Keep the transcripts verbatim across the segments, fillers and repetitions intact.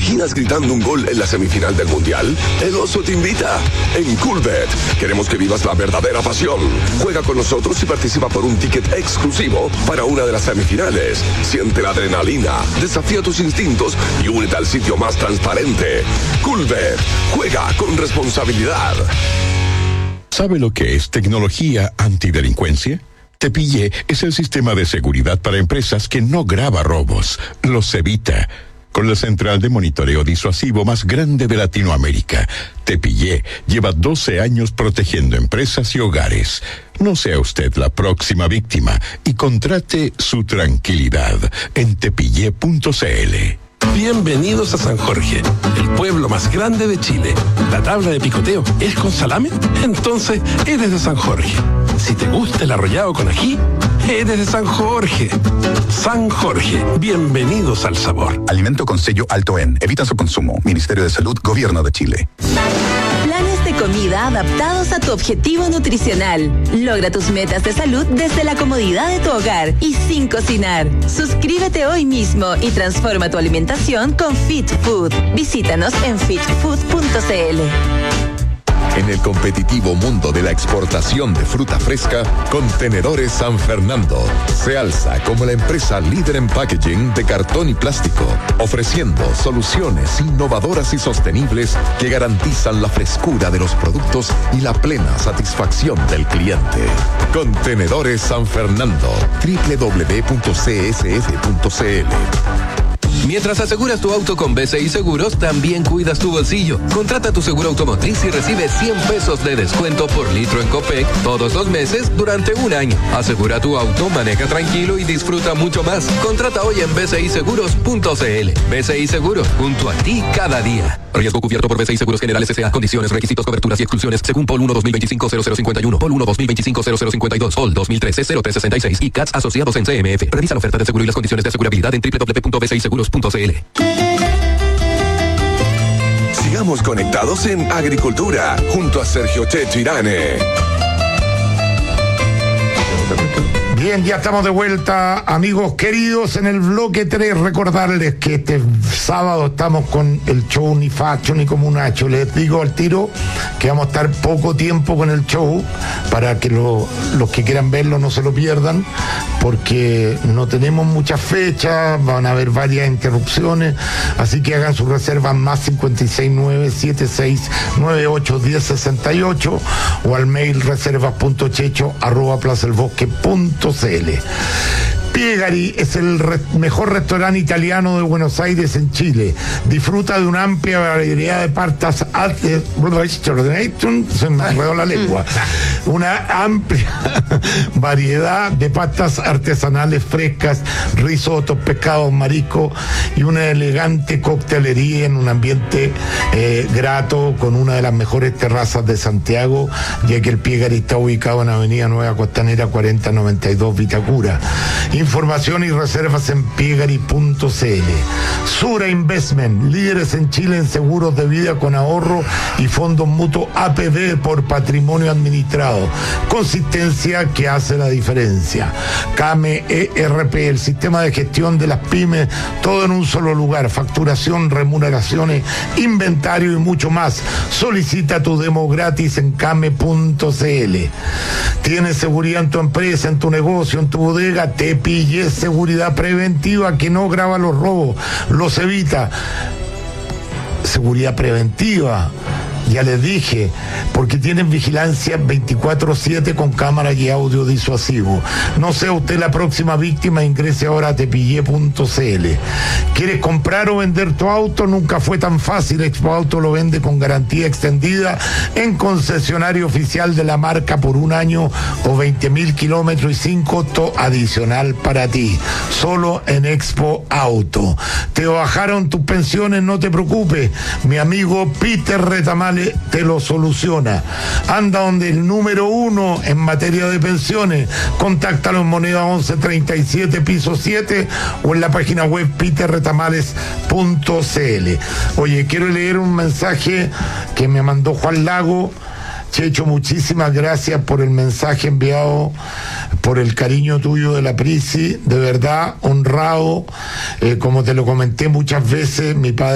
imaginas gritando un gol en la semifinal del Mundial? El Oso te invita. En Coolbet queremos que vivas la verdadera pasión. Juega con nosotros y participa por un ticket exclusivo para una de las semifinales. Siente la adrenalina, desafía tus instintos y únete al sitio más transparente. Coolbet. Juega con responsabilidad. ¿Sabe lo que es tecnología antidelincuencia? Te Pillé es el sistema de seguridad para empresas que no graba robos, los evita. Con la central de monitoreo disuasivo más grande de Latinoamérica, Te Pillé lleva doce años protegiendo empresas y hogares. No sea usted la próxima víctima y contrate su tranquilidad en tepillé punto cl. Bienvenidos a San Jorge, el pueblo más grande de Chile. ¿La tabla de picoteo es con salame? Entonces eres de San Jorge. Si te gusta el arrollado con ají, eres de San Jorge. San Jorge, bienvenidos al sabor. Alimento con sello alto en. Evita su consumo. Ministerio de Salud, Gobierno de Chile. Planes de comida adaptados a tu objetivo nutricional. Logra tus metas de salud desde la comodidad de tu hogar y sin cocinar. Suscríbete hoy mismo y transforma tu alimentación con Fit Food. Visítanos en fit food punto cl. En el competitivo mundo de la exportación de fruta fresca, Contenedores San Fernando se alza como la empresa líder en packaging de cartón y plástico, ofreciendo soluciones innovadoras y sostenibles que garantizan la frescura de los productos y la plena satisfacción del cliente. Contenedores San Fernando, doble u doble u doble u punto c s f punto c l. Mientras aseguras tu auto con B C I Seguros, también cuidas tu bolsillo. Contrata tu seguro automotriz y recibe cien pesos de descuento por litro en Copec todos los meses durante un año. Asegura tu auto, maneja tranquilo y disfruta mucho más. Contrata hoy en b c i seguros punto c l. B C I Seguros, junto a ti cada día. Riesgo cubierto por B C I Seguros Generales S A. Condiciones, requisitos, coberturas y exclusiones según P O L uno dos mil veinticinco cero cero cincuenta y uno, P O L uno dos mil veinticinco cero cero cincuenta y dos, P O L dos mil trece cero tres sesenta y seis y C A T S asociados en C M F. Revisa la oferta de seguro y las condiciones de asegurabilidad en doble u doble u doble u punto b c i seguros punto c l. Sigamos conectados en Agricultura junto a Sergio Checho Irane. Bien, ya estamos de vuelta, amigos queridos, en el bloque tres. Recordarles que este sábado estamos con el show Ni Facho ni Comunacho. Les digo al tiro que vamos a estar poco tiempo con el show para que lo, los que quieran verlo no se lo pierdan, porque no tenemos muchas fechas, van a haber varias interrupciones, así que hagan sus reservas más cincuenta y seis nueve siete seis nueve ocho diez sesenta y ocho o al mail reservas punto checho arroba plazaelbosque punto cl. Piegari es el re- mejor restaurante italiano de Buenos Aires en Chile. Disfruta de una amplia variedad de pastas arte- se me enredó la lengua. Una amplia variedad de pastas artesanales frescas, risotos, pescados, mariscos y una elegante coctelería en un ambiente eh, grato con una de las mejores terrazas de Santiago, ya que el Piegari está ubicado en Avenida Nueva Costanera cuarenta noventa y dos Vitacura. Información y reservas en piegari punto cl. Sura Investment, líderes en Chile en seguros de vida con ahorro y fondos mutuos A P B por patrimonio administrado. Consistencia que hace la diferencia. Came E R P, el sistema de gestión de las pymes, todo en un solo lugar. Facturación, remuneraciones, inventario y mucho más. Solicita tu demo gratis en came punto cl. ¿Tienes seguridad en tu empresa, en tu negocio, en tu bodega? Te Pillé seguridad preventiva que no graba los robos, los evita. Seguridad preventiva, ya les dije, porque tienen vigilancia veinticuatro siete con cámara y audio disuasivo. No sea usted la próxima víctima, ingrese ahora a tepillé punto cl. ¿Quieres comprar o vender tu auto? Nunca fue tan fácil. Expo Auto lo vende con garantía extendida en concesionario oficial de la marca por un año o veinte mil kilómetros y sin costo adicional para ti. Solo en Expo Auto. ¿Te bajaron tus pensiones? No te preocupes. Mi amigo Peter Retamales te lo soluciona. Anda donde el número uno en materia de pensiones. Contáctalo en Moneda once treinta y siete, piso siete, o en la página web peter retamales punto cl. Oye, quiero leer un mensaje que me mandó Juan Lago. Checho, muchísimas gracias por el mensaje enviado, por el cariño tuyo de la Prisi, de verdad, honrado. Eh, como te lo comenté muchas veces, mi padre era un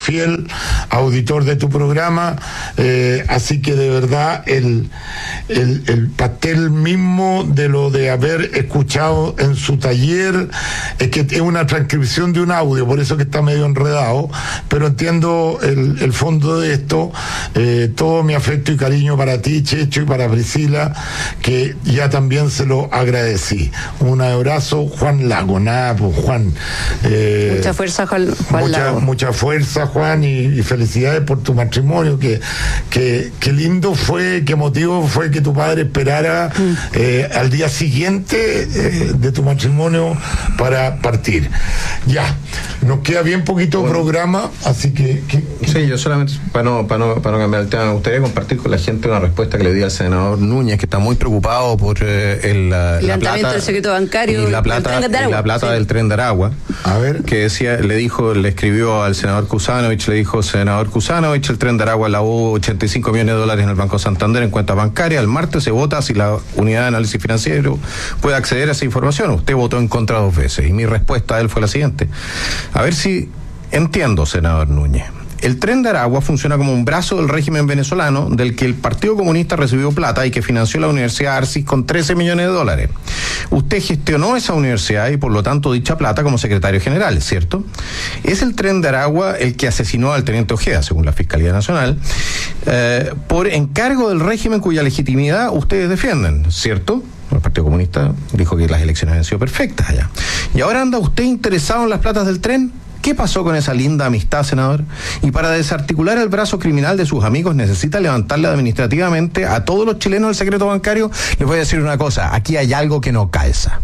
fiel auditor de tu programa, eh, así que de verdad el, el, el pastel mismo de lo de haber escuchado en su taller, es que es una transcripción de un audio, por eso que está medio enredado, pero entiendo el, el fondo de esto. Eh, todo mi afecto y cariño para ti, Checho, y para Priscila, que ya también se lo agradecí. Un abrazo, Juan Lago. Nada, pues Juan. Eh, mucha fuerza, Juan, Juan mucha, Lago. Mucha fuerza, Juan, y, y felicidades por tu matrimonio. Que, que, que lindo fue, qué motivo fue que tu padre esperara mm. eh, al día siguiente eh, de tu matrimonio para partir. Ya, nos queda bien poquito bueno. programa, así que, que, que... Sí, yo solamente, para no, para, no, para no cambiar el tema, me gustaría compartir con la gente una respuesta que le di al senador Núñez, que está muy preocupado por eh, el, la, la plata del secreto bancario y la plata, de y la plata sí. del tren de Aragua. A ver. Que decía, le dijo, le escribió al senador Kuzanovich, le dijo, senador Kuzanovich, el tren de Aragua lavó ochenta y cinco millones de dólares en el Banco Santander en cuentas bancarias. El martes se vota si la unidad de análisis financiero puede acceder a esa información. Usted votó en contra dos veces. Y mi respuesta a él fue la siguiente. A ver si entiendo, senador Núñez. El tren de Aragua funciona como un brazo del régimen venezolano del que el Partido Comunista recibió plata y que financió la Universidad Arcis con trece millones de dólares. Usted gestionó esa universidad y por lo tanto dicha plata como secretario general, ¿cierto? Es el tren de Aragua el que asesinó al teniente Ojeda, según la Fiscalía Nacional, eh, por encargo del régimen cuya legitimidad ustedes defienden, ¿cierto? El Partido Comunista dijo que las elecciones han sido perfectas allá. ¿Y ahora anda usted interesado en las platas del tren? ¿Qué pasó con esa linda amistad, senador? Y para desarticular el brazo criminal de sus amigos necesita levantarle administrativamente a todos los chilenos del secreto bancario. Les voy a decir una cosa, aquí hay algo que no calza.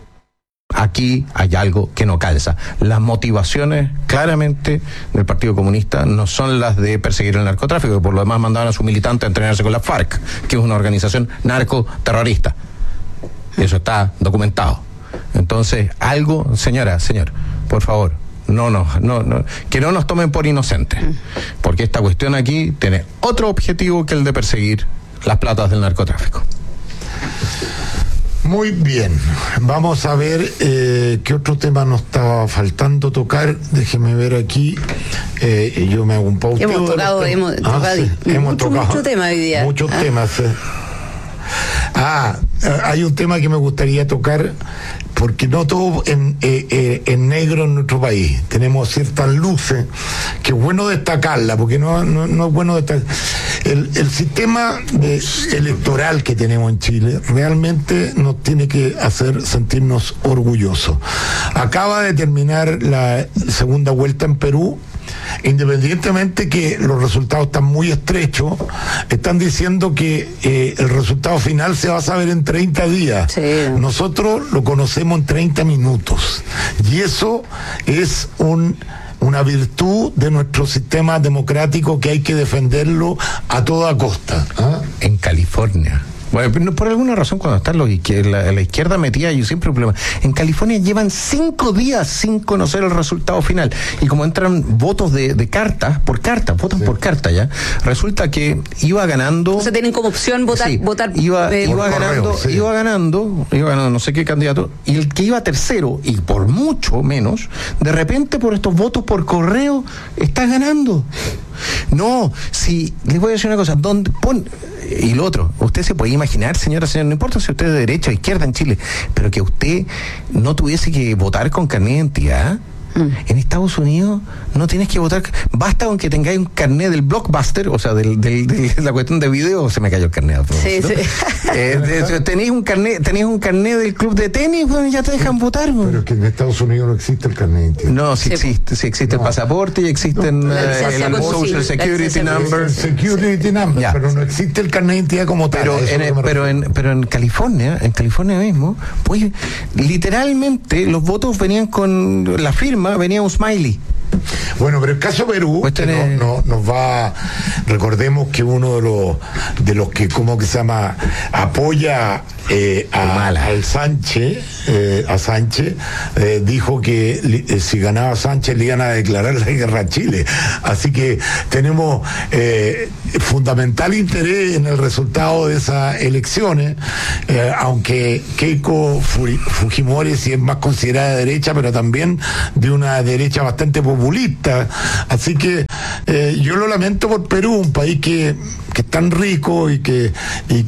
Aquí hay algo que no calza. Las motivaciones claramente del Partido Comunista no son las de perseguir el narcotráfico, que por lo demás mandaban a sus militantes a entrenarse con la FARC, que es una organización narcoterrorista. Eso está documentado. Entonces, algo, señora, señor, por favor, No, no, no, no, que no nos tomen por inocentes, porque esta cuestión aquí tiene otro objetivo que el de perseguir las platas del narcotráfico. Muy bien, vamos a ver eh, qué otro tema nos estaba faltando tocar. Déjeme ver aquí, eh, yo me hago un pauteo. Hemos tocado, de hemos, ah, tocado sí, hemos mucho, tocado mucho tema hoy día. Muchos ah. temas. Eh. Ah, hay un tema que me gustaría tocar, porque no todo en, eh, eh, en negro en nuestro país. Tenemos ciertas luces que es bueno destacarla, porque no, no, no es bueno destacar. El, el sistema de, electoral que tenemos en Chile realmente nos tiene que hacer sentirnos orgullosos. Acaba de terminar la segunda vuelta en Perú. Independientemente que los resultados están muy estrechos, están diciendo que eh, el resultado final se va a saber en treinta días. Sí. Nosotros lo conocemos en treinta minutos. Y eso es un... una virtud de nuestro sistema democrático que hay que defenderlo a toda costa. ¿Ah? En California. Bueno, por alguna razón cuando están los la, la izquierda metida, yo siempre un problema. En California llevan cinco días sin conocer el resultado final. Y como entran votos de, de carta, por carta, votan sí. por carta ya, resulta que iba ganando. O sea, tienen como opción votar, sí, votar iba, eh, iba ganando, correo, sí. iba ganando, iba ganando no sé qué candidato, y el que iba tercero, y por mucho menos, de repente por estos votos por correo, está ganando. No, si les voy a decir una cosa, ¿dónde pon y lo otro? Usted se puede imaginar, señora, señor, no importa si usted es de derecha o izquierda en Chile, pero que usted no tuviese que votar con carnet de identidad. Mm. En Estados Unidos no tienes que votar, basta con que tengáis un carnet del Blockbuster, o sea, del, del, de la cuestión de video, se me cayó el carnet. Sí, sí. Eh, de, tenéis un carnet, tenéis un carnet del club de tenis, bueno, ya te dejan votar. Bueno. Pero es que en Estados Unidos no existe el carnet de identidad. No, sí, sí existe, sí existe no. el pasaporte y existen no. uh, el, el Social Security Number. Security Number, ya. Pero no existe el carnet de identidad como tal. Pero, en, el, pero, en, pero en California, en California mismo, pues literalmente los votos venían con la firma, venía un smiley. Bueno, pero el caso Perú, pues tener... no, no, nos va, recordemos que uno de los de los que, ¿cómo que se llama?, apoya eh, a, al Sánchez, eh, a Sánchez, eh, dijo que li, eh, si ganaba Sánchez le iban a declarar la guerra a Chile. Así que tenemos eh, fundamental interés en el resultado de esas elecciones, eh, aunque Keiko Fujimori sí es más considerada de derecha, pero también de una derecha bastante populista. Así que eh, yo lo lamento por Perú, un país que, que es tan rico y que, y